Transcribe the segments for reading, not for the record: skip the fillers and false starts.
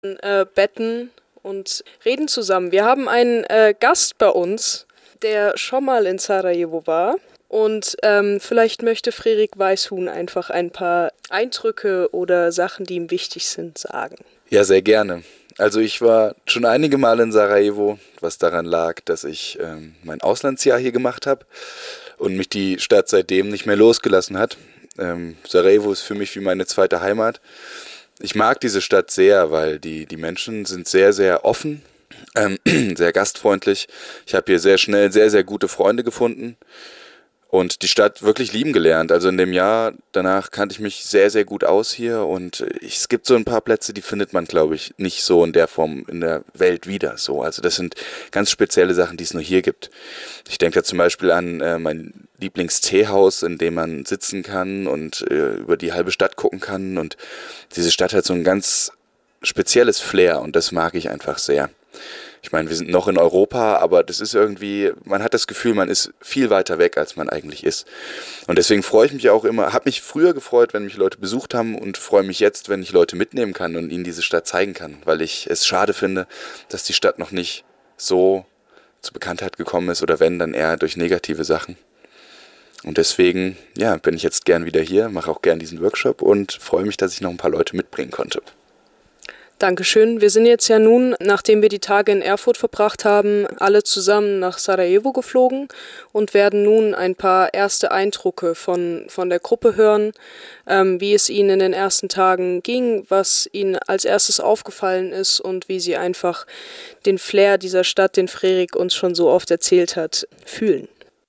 Betten und reden zusammen. Wir haben einen Gast bei uns, der schon mal in Sarajevo war. Und vielleicht möchte Fredrik Weishuhn einfach ein paar Eindrücke oder Sachen, die ihm wichtig sind, sagen. Ja, sehr gerne. Also ich war schon einige Mal in Sarajevo, was daran lag, dass ich mein Auslandsjahr hier gemacht habe und mich die Stadt seitdem nicht mehr losgelassen hat. Sarajevo ist für mich wie meine zweite Heimat. Ich mag diese Stadt sehr, weil die Menschen sind sehr, sehr offen, sehr gastfreundlich. Ich habe hier sehr schnell sehr, sehr gute Freunde gefunden und die Stadt wirklich lieben gelernt. Also in dem Jahr danach kannte ich mich sehr, sehr gut aus hier und es gibt so ein paar Plätze, die findet man, glaube ich, nicht so in der Form in der Welt wieder. So, also das sind ganz spezielle Sachen, die es nur hier gibt. Ich denke da zum Beispiel an mein Lieblingsteehaus, in dem man sitzen kann und über die halbe Stadt gucken kann. Und diese Stadt hat so ein ganz spezielles Flair und das mag ich einfach sehr. Ich meine, wir sind noch in Europa, aber das ist irgendwie, man hat das Gefühl, man ist viel weiter weg, als man eigentlich ist. Und deswegen freue ich mich auch immer, habe mich früher gefreut, wenn mich Leute besucht haben und freue mich jetzt, wenn ich Leute mitnehmen kann und ihnen diese Stadt zeigen kann, weil ich es schade finde, dass die Stadt noch nicht so zur Bekanntheit gekommen ist oder wenn, dann eher durch negative Sachen. Und deswegen, ja, bin ich jetzt gern wieder hier, mache auch gern diesen Workshop und freue mich, dass ich noch ein paar Leute mitbringen konnte. Dankeschön. Wir sind jetzt ja nun, nachdem wir die Tage in Erfurt verbracht haben, alle zusammen nach Sarajevo geflogen und werden nun ein paar erste Eindrücke von der Gruppe hören, wie es ihnen in den ersten Tagen ging, was ihnen als erstes aufgefallen ist und wie sie einfach den Flair dieser Stadt, den Fredrik uns schon so oft erzählt hat, fühlen.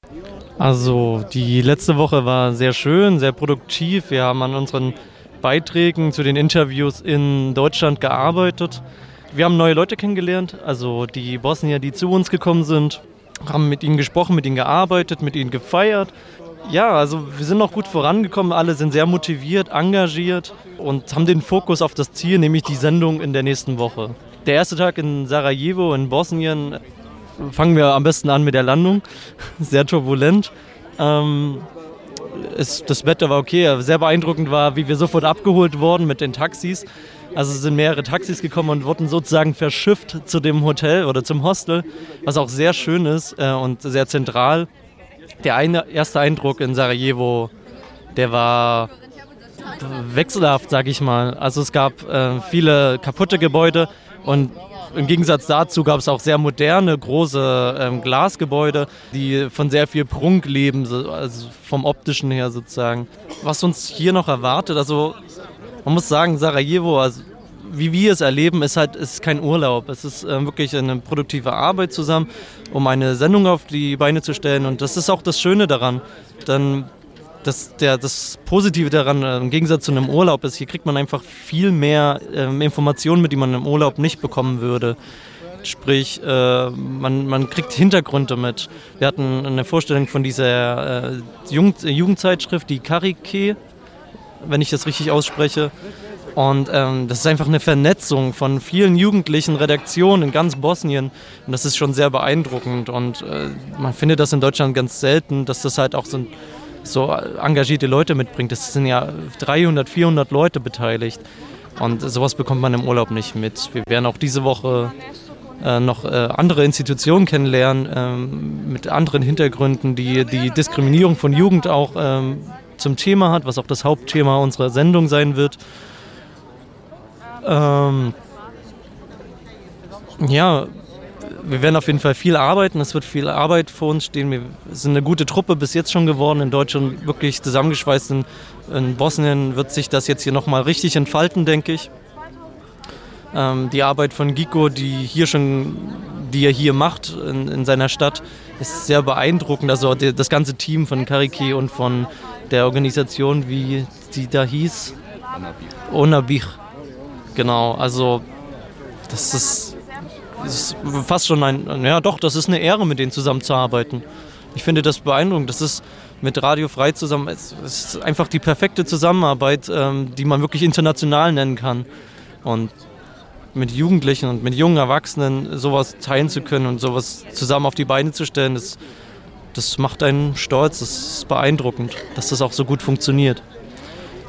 Also die letzte Woche war sehr schön, sehr produktiv. Wir haben an unseren Beiträgen zu den Interviews in Deutschland gearbeitet. Wir haben neue Leute kennengelernt, also die Bosnier, die zu uns gekommen sind, haben mit ihnen gesprochen, mit ihnen gearbeitet, mit ihnen gefeiert. Ja, also wir sind noch gut vorangekommen, alle sind sehr motiviert, engagiert und haben den Fokus auf das Ziel, nämlich die Sendung in der nächsten Woche. Der erste Tag in Sarajevo in Bosnien, fangen wir am besten an mit der Landung, sehr turbulent. Das Wetter war okay, sehr beeindruckend war, wie wir sofort abgeholt wurden mit den Taxis. Also sind mehrere Taxis gekommen und wurden sozusagen verschifft zu dem Hotel oder zum Hostel, was auch sehr schön ist und sehr zentral. Der erste Eindruck in Sarajevo, der war wechselhaft, sag ich mal. Also es gab viele kaputte Gebäude und im Gegensatz dazu gab es auch sehr moderne, große Glasgebäude, die von sehr viel Prunk leben, also vom optischen her sozusagen. Was uns hier noch erwartet, also man muss sagen, Sarajevo, also wie wir es erleben, ist kein Urlaub. Es ist wirklich eine produktive Arbeit zusammen, um eine Sendung auf die Beine zu stellen. Und das ist auch das Schöne daran. Denn das Positive daran, im Gegensatz zu einem Urlaub, ist, hier kriegt man einfach viel mehr Informationen mit, die man im Urlaub nicht bekommen würde. Sprich, man kriegt Hintergründe mit. Wir hatten eine Vorstellung von dieser Jugendzeitschrift, die Karike, wenn ich das richtig ausspreche. Und das ist einfach eine Vernetzung von vielen jugendlichen Redaktionen in ganz Bosnien. Und das ist schon sehr beeindruckend. Und man findet das in Deutschland ganz selten, dass das halt auch so engagierte Leute mitbringt. Es sind ja 300, 400 Leute beteiligt. Und sowas bekommt man im Urlaub nicht mit. Wir werden auch diese Woche noch andere Institutionen kennenlernen, mit anderen Hintergründen, die Diskriminierung von Jugend auch zum Thema hat, was auch das Hauptthema unserer Sendung sein wird. Ja, wir werden auf jeden Fall viel arbeiten, es wird viel Arbeit vor uns stehen. Wir sind eine gute Truppe bis jetzt schon geworden, in Deutschland wirklich zusammengeschweißt. In Bosnien wird sich das jetzt hier nochmal richtig entfalten, denke ich. Die Arbeit von Giko, die er hier macht in seiner Stadt, ist sehr beeindruckend. Also das ganze Team von Kariki und von der Organisation, wie die da hieß, Onabih. Genau, also das ist fast schon das ist eine Ehre, mit denen zusammenzuarbeiten. Ich finde das beeindruckend. Das ist mit Radio Frei zusammen, es ist einfach die perfekte Zusammenarbeit, die man wirklich international nennen kann. Und mit Jugendlichen und mit jungen Erwachsenen sowas teilen zu können und sowas zusammen auf die Beine zu stellen, das macht einen stolz, das ist beeindruckend, dass das auch so gut funktioniert.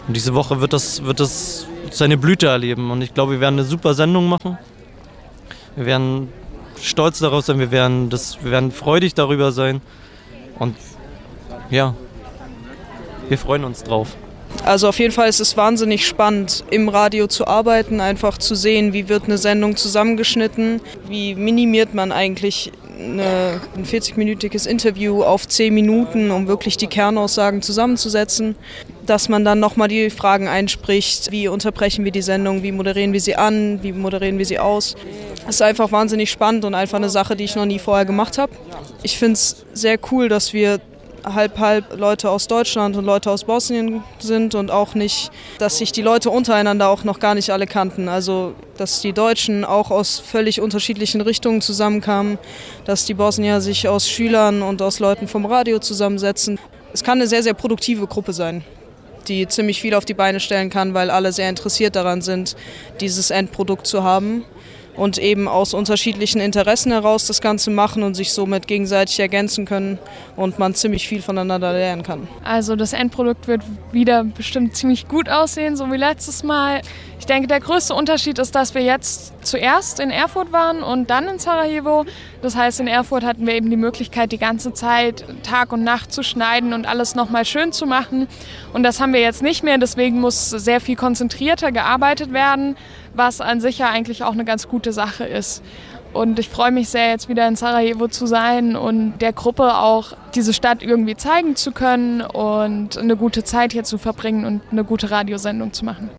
Und diese Woche wird das seine Blüte erleben. Und ich glaube, wir werden eine super Sendung machen. Wir werden stolz darauf sein, wir werden freudig darüber sein. Und ja, wir freuen uns drauf. Also auf jeden Fall ist es wahnsinnig spannend, im Radio zu arbeiten, einfach zu sehen, wie wird eine Sendung zusammengeschnitten, wie minimiert man eigentlich ein 40-minütiges Interview auf 10 Minuten, um wirklich die Kernaussagen zusammenzusetzen, dass man dann nochmal die Fragen einspricht, wie unterbrechen wir die Sendung, wie moderieren wir sie an, wie moderieren wir sie aus. Das ist einfach wahnsinnig spannend und einfach eine Sache, die ich noch nie vorher gemacht habe. Ich finde es sehr cool, dass wir halb Leute aus Deutschland und Leute aus Bosnien sind und auch nicht, dass sich die Leute untereinander auch noch gar nicht alle kannten. Also, dass die Deutschen auch aus völlig unterschiedlichen Richtungen zusammenkamen, dass die Bosnier sich aus Schülern und aus Leuten vom Radio zusammensetzen. Es kann eine sehr, sehr produktive Gruppe sein, die ziemlich viel auf die Beine stellen kann, weil alle sehr interessiert daran sind, dieses Endprodukt zu haben. Und eben aus unterschiedlichen Interessen heraus das Ganze machen und sich somit gegenseitig ergänzen können und man ziemlich viel voneinander lernen kann. Also das Endprodukt wird wieder bestimmt ziemlich gut aussehen, so wie letztes Mal. Ich denke, der größte Unterschied ist, dass wir jetzt zuerst in Erfurt waren und dann in Sarajevo. Das heißt, in Erfurt hatten wir eben die Möglichkeit, die ganze Zeit Tag und Nacht zu schneiden und alles nochmal schön zu machen. Und das haben wir jetzt nicht mehr, deswegen muss sehr viel konzentrierter gearbeitet werden, was an sich ja eigentlich auch eine ganz gute Sache ist. Und ich freue mich sehr, jetzt wieder in Sarajevo zu sein und der Gruppe auch diese Stadt irgendwie zeigen zu können und eine gute Zeit hier zu verbringen und eine gute Radiosendung zu machen.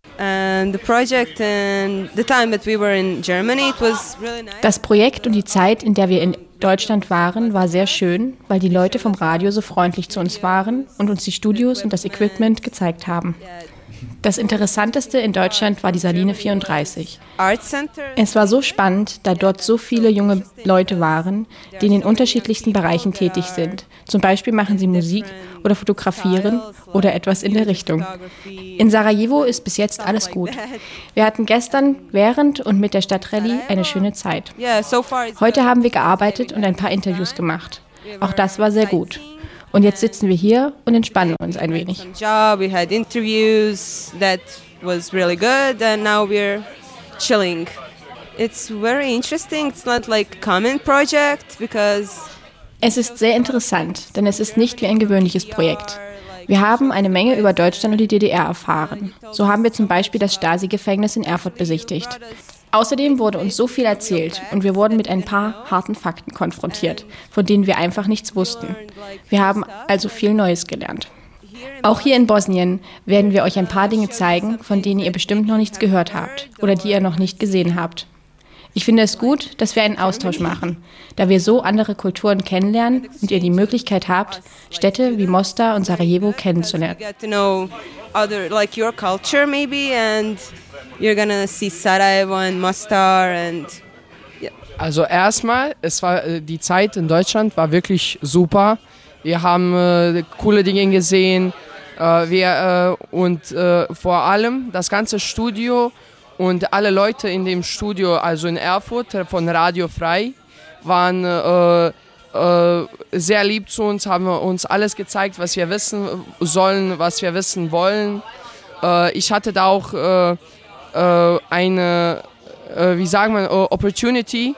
Das Projekt und die Zeit, in der wir in Deutschland waren, war sehr schön, weil die Leute vom Radio so freundlich zu uns waren und uns die Studios und das Equipment gezeigt haben. Das Interessanteste in Deutschland war die Saline 34. Es war so spannend, da dort so viele junge Leute waren, die in den unterschiedlichsten Bereichen tätig sind. Zum Beispiel machen sie Musik oder fotografieren oder etwas in der Richtung. In Sarajevo ist bis jetzt alles gut. Wir hatten gestern während und mit der Stadtrallye eine schöne Zeit. Heute haben wir gearbeitet und ein paar Interviews gemacht. Auch das war sehr gut. Und jetzt sitzen wir hier und entspannen uns ein wenig. We had interviews that was really good and now we're chilling. It's very interesting. It's not like a common project because es ist sehr interessant, denn es ist nicht wie ein gewöhnliches Projekt. Wir haben eine Menge über Deutschland und die DDR erfahren. So haben wir zum Beispiel das Stasi-Gefängnis in Erfurt besichtigt. Außerdem wurde uns so viel erzählt und wir wurden mit ein paar harten Fakten konfrontiert, von denen wir einfach nichts wussten. Wir haben also viel Neues gelernt. Auch hier in Bosnien werden wir euch ein paar Dinge zeigen, von denen ihr bestimmt noch nichts gehört habt oder die ihr noch nicht gesehen habt. Ich finde es gut, dass wir einen Austausch machen, da wir so andere Kulturen kennenlernen und ihr die Möglichkeit habt, Städte wie Mostar und Sarajevo kennenzulernen. You're gonna see Sarajevo and Mostar and yeah. Also erstmal, die Zeit in Deutschland war wirklich super. Wir haben coole Dinge gesehen und vor allem das ganze Studio und alle Leute in dem Studio, also in Erfurt von Radio Frei, waren sehr lieb zu uns, haben uns alles gezeigt, was wir wissen sollen, was wir wissen wollen. Ich hatte da auch eine, Opportunity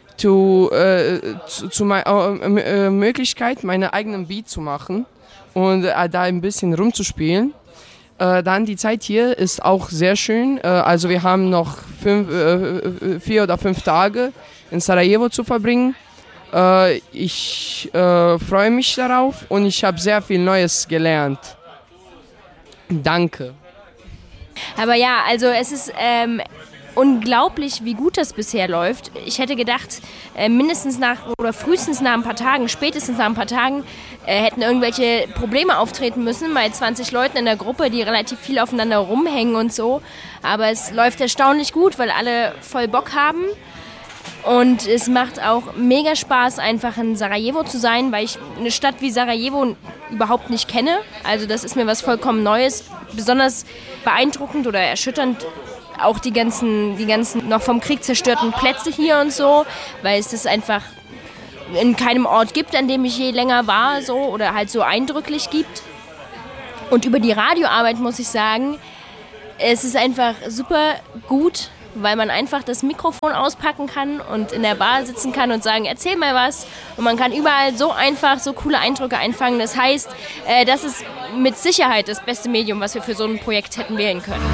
Möglichkeit, meine eigenen Beat zu machen und da ein bisschen rumzuspielen. Dann die Zeit hier ist auch sehr schön. Also wir haben noch 4 oder 5 Tage in Sarajevo zu verbringen. Ich freue mich darauf und ich habe sehr viel Neues gelernt. Danke. Aber ja, also es ist unglaublich, wie gut das bisher läuft. Ich hätte gedacht, mindestens frühestens nach ein paar Tagen, spätestens nach ein paar Tagen hätten irgendwelche Probleme auftreten müssen bei 20 Leuten in der Gruppe, die relativ viel aufeinander rumhängen und so. Aber es läuft erstaunlich gut, weil alle voll Bock haben. Und es macht auch mega Spaß, einfach in Sarajevo zu sein, weil ich eine Stadt wie Sarajevo überhaupt nicht kenne. Also das ist mir was vollkommen Neues, besonders beeindruckend oder erschütternd. Auch die ganzen noch vom Krieg zerstörten Plätze hier und so, weil es das einfach in keinem Ort gibt, an dem ich je länger war, so oder halt so eindrücklich gibt. Und über die Radioarbeit muss ich sagen, es ist einfach super gut, weil man einfach das Mikrofon auspacken kann und in der Bar sitzen kann und sagen, erzähl mal was. Und man kann überall so einfach so coole Eindrücke einfangen. Das heißt, das ist mit Sicherheit das beste Medium, was wir für so ein Projekt hätten wählen können.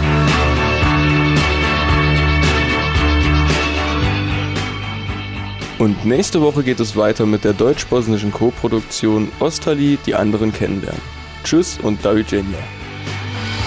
Und nächste Woche geht es weiter mit der deutsch-bosnischen Co-Produktion Ostrali, die anderen kennenlernen. Tschüss und do widzenia.